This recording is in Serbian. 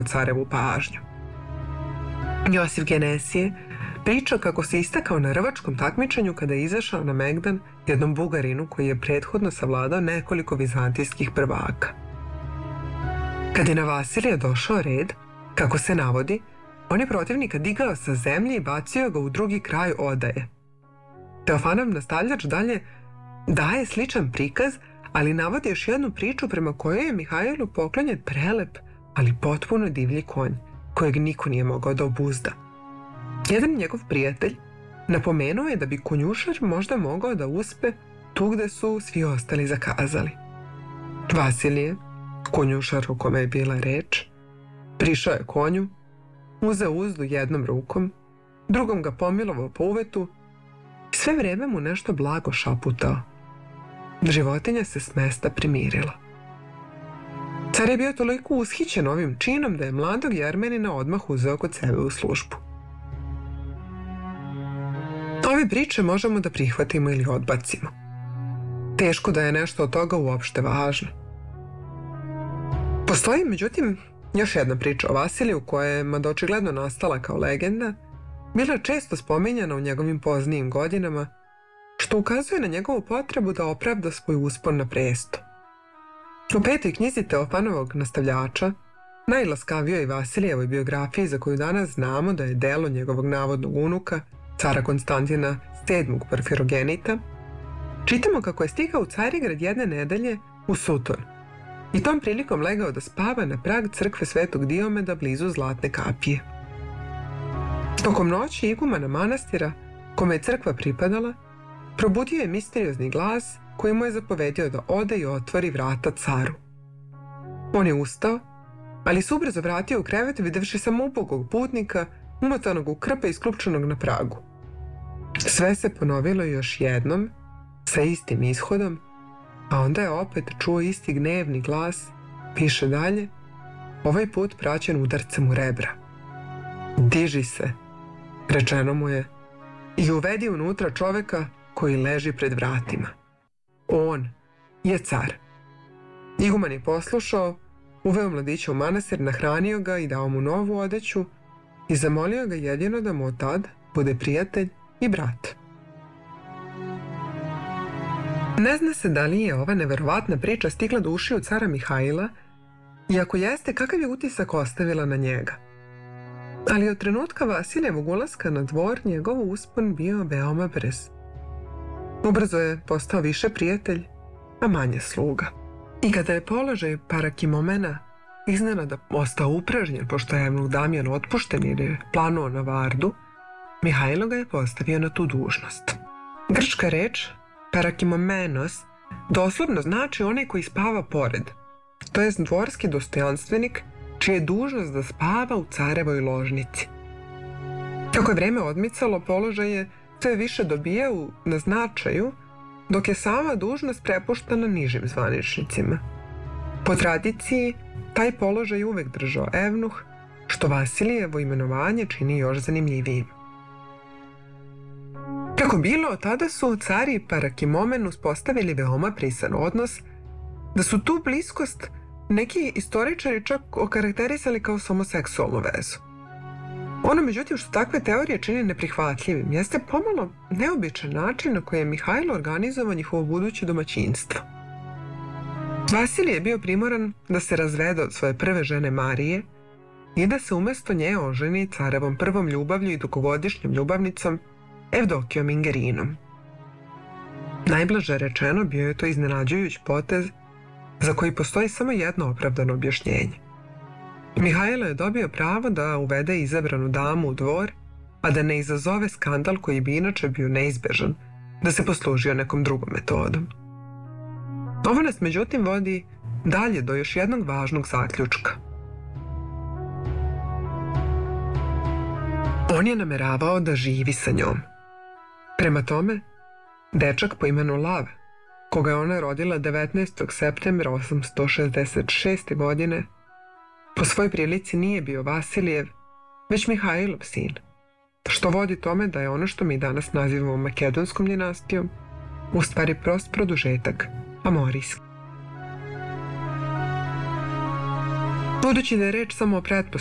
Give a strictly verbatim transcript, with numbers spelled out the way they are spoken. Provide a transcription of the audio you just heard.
carevu pažnju. Josif Genesije priča kako se istakao na rvačkom takmičenju kada je izašao na megdan jednom Bugarinu koji je prethodno savladao nekoliko vizantijskih prvaka. Kad je na Vasilija došao red, kako se navodi, on je protivnika digao sa zemlje i bacio ga u drugi kraj odaje. Teofanov nastavljač dalje daje sličan prikaz, ali navodi još jednu priču prema kojoj je Mihajlu poklonjen prelep, ali potpuno divlji konj, kojeg niko nije mogao da obuzda. Jedan njegov prijatelj napomenuo je da bi konjušar možda mogao da uspe tu gde su svi ostali zakazali. Vasilije, konjušar o kome je bila reč, prišao je konju, uzeo uzdu jednom rukom, drugom ga pomilovao po uvetu i sve vreme mu nešto blago šaputao. Životinja se s mesta primirila. Car je bio toliko ushićen ovim činom da je mladog Jermenina odmah uzeo kod sebe u službu. Ove priče možemo da prihvatimo ili odbacimo. Teško da je nešto od toga uopšte važno. Postoji, međutim, još jedna priča o Vasiliju koja je, mada očigledno nastala kao legenda, bila često spominjana u njegovim poznijim godinama, što ukazuje na njegovu potrebu da opravda svoj uspon na presto. U petoj knjizi Teofanovog nastavljača, najlaskavijoj Vasilijevoj biografiji za koju danas znamo da je delo njegovog navodnog unuka, cara Konstantina sedmog Porfirogenita, čitamo kako je stigao u Carigrad jedne nedelje u Suton i tom prilikom legao da spava na prag crkve Svetog Diomeda blizu Zlatne kapije. Tokom noći igumana manastira, kome je crkva pripadala, probudio je misteriozni glas koji mu je zapovedio da ode i otvori vrata caru. On je ustao, ali se ubrzo vratio u krevet videvši samo ubogog putnika, umotanog u krpe i sklupčanog na pragu. Sve se ponovilo još jednom, sa istim ishodom, a onda je opet čuo isti gnevni glas, piše dalje, ovaj put praćen udarcem u rebra. Diži se, rečeno mu je, i uvedi unutra čoveka koji leži pred vratima. On je car. Iguman je poslušao, uveo mladića u manastir, nahranio ga i dao mu novu odeću i zamolio ga jedino da mu od tad bude prijatelj i brat. Ne zna se da li je ova neverovatna priča stigla do ušiju cara Mihajla i ako jeste, kakav je utisak ostavila na njega. Ali od trenutka Vasilijevog ulaska na dvor njegov uspon bio veoma brz. Ubrzo je postao više prijatelj, a manje sluga. I kada je položaj Parakimomena iznenada ostao upražnjen pošto je Evnuh Damjan otpušten jer je planuo na Vardu, Mihajlo ga je postavio na tu dužnost. Grčka reč Parakimomenos doslovno znači onaj koji spava pored, to jest dvorski dostojanstvenik čija je dužnost da spava u carevoj ložnici. Kako je vreme odmicalo, položaj je sve više dobijao na značaju, dok je sama dužnost prepuštana nižim zvaničnicima. Po tradiciji, taj položaj uvek držao Evnuh, što Vasilijevo imenovanje čini još zanimljivijim. Kako bilo, tada su cari i Parakimomen uspostavili veoma prisan odnos, da su tu bliskost neki istoričari čak okarakterisali kao homoseksualnu vezu. Ono, međutim, što takve teorije čini neprihvatljivim, jeste pomalo neobičan način na koji je Mihajlo organizovao njihovo buduće domaćinstvo. Vasilije je bio primoran da se razvede od svoje prve žene Marije i da se umesto nje oženi carevom prvom ljubavlju i dugogodišnjom ljubavnicom Evdokijom Ingerinom. Najblaže rečeno, bio je to iznenađujući potez za koji postoji samo jedno opravdano objašnjenje. Mihajlo je dobio pravo da uvede izabranu damu u dvor, a da ne izazove skandal koji bi inače bio neizbežan, da se poslužio nekom drugom metodom. Ovo nas međutim vodi dalje do još jednog važnog zaključka. On je nameravao da živi sa njom. Prema tome, dečak po imenu Lav, koga je ona rodila devetnaestog septembra osamsto šezdeset šeste. godine, po svojoj prilici nije bio Vasilijev, već Mihajlov sin, što vodi tome da je ono što mi danas nazivamo makedonskom dinastijom u stvari prost produžetak amorijski. Budući da je reč samo o pretpostavci